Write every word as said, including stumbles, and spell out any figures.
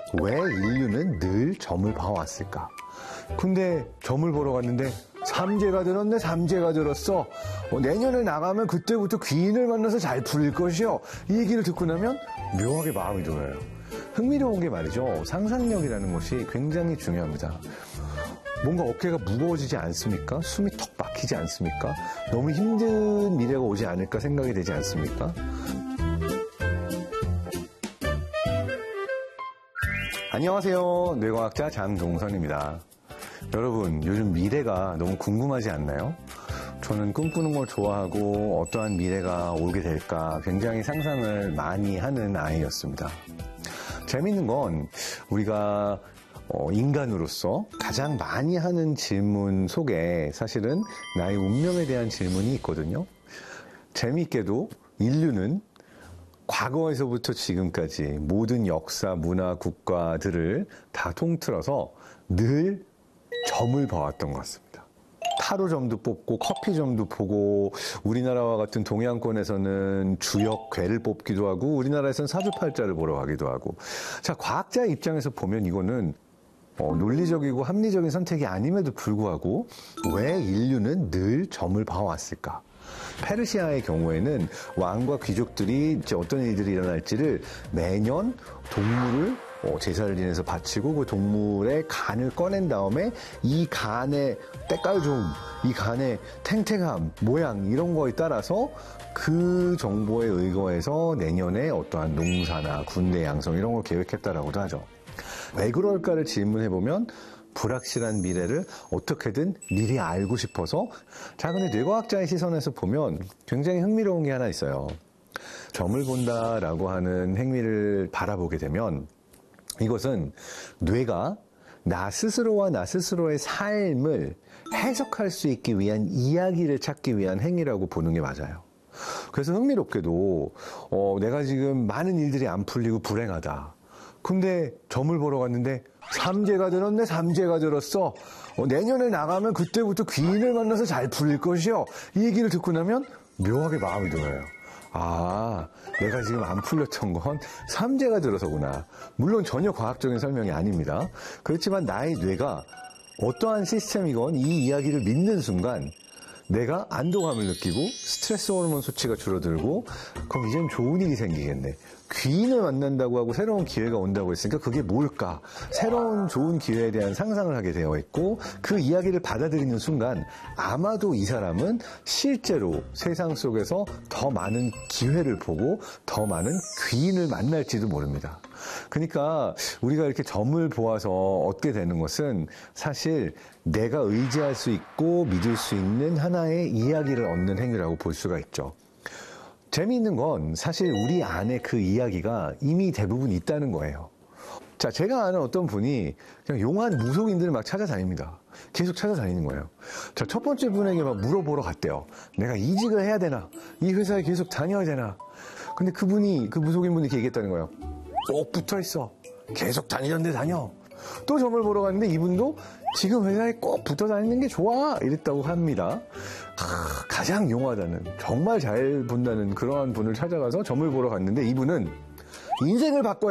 왜 인류는 늘 점을 봐왔을까? 근데 점을 보러 갔는데 삼재가 들었네, 삼재가 들었어. 어, 내년에 나가면 그때부터 귀인을 만나서 잘 풀릴 것이요. 이 얘기를 듣고 나면 묘하게 마음이 들어요. 흥미로운 게 말이죠. 상상력이라는 것이 굉장히 중요합니다. 뭔가 어깨가 무거워지지 않습니까? 숨이 턱 막히지 않습니까? 너무 힘든 미래가 오지 않을까 생각이 되지 않습니까? 안녕하세요. 뇌과학자 장동선입니다. 여러분, 요즘 미래가 너무 궁금하지 않나요? 저는 꿈꾸는 걸 좋아하고 어떠한 미래가 오게 될까 굉장히 상상을 많이 하는 아이였습니다. 재미있는 건 우리가 인간으로서 가장 많이 하는 질문 속에 사실은 나의 운명에 대한 질문이 있거든요. 재미있게도 인류는 과거에서부터 지금까지 모든 역사, 문화, 국가들을 다 통틀어서 늘 점을 봐왔던 것 같습니다. 타로점도 뽑고 커피점도 보고 우리나라와 같은 동양권에서는 주역 괴를 뽑기도 하고 우리나라에서는 사주팔자를 보러 가기도 하고. 자, 과학자의 입장에서 보면 이거는 어, 논리적이고 합리적인 선택이 아님에도 불구하고 왜 인류는 늘 점을 봐왔을까? 페르시아의 경우에는 왕과 귀족들이 이제 어떤 일들이 일어날지를 매년 동물을 어, 제사를 지내서 바치고 그 동물의 간을 꺼낸 다음에 이 간의 때깔 좋음, 이 간의 탱탱함, 모양 이런 거에 따라서 그 정보에 의거해서 내년에 어떠한 농사나 군대 양성 이런 걸 계획했다라고도 하죠. 왜 그럴까를 질문해보면 불확실한 미래를 어떻게든 미리 알고 싶어서. 자, 근데 뇌과학자의 시선에서 보면 굉장히 흥미로운 게 하나 있어요. 점을 본다라고 하는 행위를 바라보게 되면 이것은 뇌가 나 스스로와 나 스스로의 삶을 해석할 수 있기 위한 이야기를 찾기 위한 행위라고 보는 게 맞아요. 그래서 흥미롭게도 어, 내가 지금 많은 일들이 안 풀리고 불행하다. 근데 점을 보러 갔는데 삼재가 들었네, 삼재가 들었어. 어, 내년에 나가면 그때부터 귀인을 만나서 잘 풀릴 것이요. 이 얘기를 듣고 나면 묘하게 마음이 들어요. 아, 내가 지금 안 풀렸던 건 삼재가 들어서구나. 물론 전혀 과학적인 설명이 아닙니다. 그렇지만 나의 뇌가 어떠한 시스템이건 이 이야기를 믿는 순간 내가 안도감을 느끼고 스트레스 호르몬 수치가 줄어들고 그럼 이젠 좋은 일이 생기겠네. 귀인을 만난다고 하고 새로운 기회가 온다고 했으니까 그게 뭘까? 새로운 좋은 기회에 대한 상상을 하게 되어 있고 그 이야기를 받아들이는 순간 아마도 이 사람은 실제로 세상 속에서 더 많은 기회를 보고 더 많은 귀인을 만날지도 모릅니다. 그러니까 우리가 이렇게 점을 보아서 얻게 되는 것은 사실 내가 의지할 수 있고 믿을 수 있는 하나의 이야기를 얻는 행위라고 볼 수가 있죠. 재미있는 건 사실 우리 안에 그 이야기가 이미 대부분 있다는 거예요. 자, 제가 아는 어떤 분이 그냥 용한 무속인들을 막 찾아다닙니다. 계속 찾아다니는 거예요. 자, 첫 번째 분에게 막 물어보러 갔대요. 내가 이직을 해야 되나? 이 회사에 계속 다녀야 되나? 근데 그분이, 그 무속인 분이 이렇게 얘기했다는 거예요. 꼭 붙어 있어. 계속 다니던 데 다녀. 또 점을 보러 갔는데 이분도 지금 회사에 꼭 붙어 다니는 게 좋아 이랬다고 합니다. 하, 가장 용하다는, 정말 잘 본다는 그러한 분을 찾아가서 점을 보러 갔는데 이분은 인생을 바꿔야